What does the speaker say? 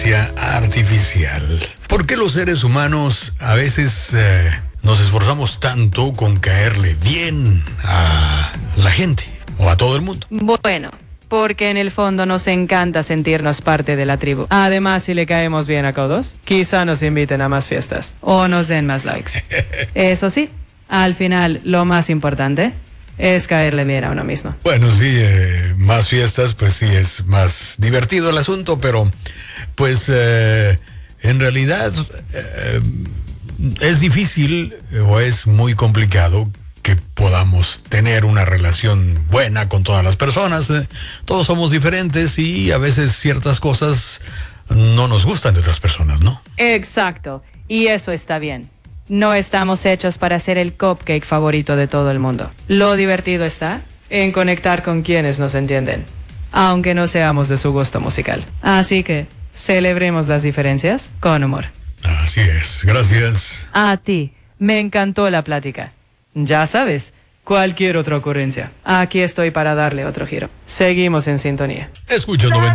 Artificial. ¿Por qué los seres humanos a veces nos esforzamos tanto con caerle bien a la gente o a todo el mundo? Bueno, porque en el fondo nos encanta sentirnos parte de la tribu. Además, si le caemos bien a todos, quizá nos inviten a más fiestas o nos den más likes. Eso sí, al final lo más importante es caerle bien a uno mismo. Bueno, sí, más fiestas, pues sí, es más divertido el asunto, pero pues en realidad es difícil o es muy complicado que podamos tener una relación buena con todas las personas. Todos somos diferentes y a veces ciertas cosas no nos gustan de otras personas, ¿no? Exacto, y eso está bien. No estamos hechos para ser el cupcake favorito de todo el mundo. Lo divertido está en conectar con quienes nos entienden, aunque no seamos de su gusto musical. Así que celebremos las diferencias con humor. Así es, gracias. A ti, me encantó la plática. Ya sabes, cualquier otra ocurrencia, aquí estoy para darle otro giro. Seguimos en sintonía. Escucha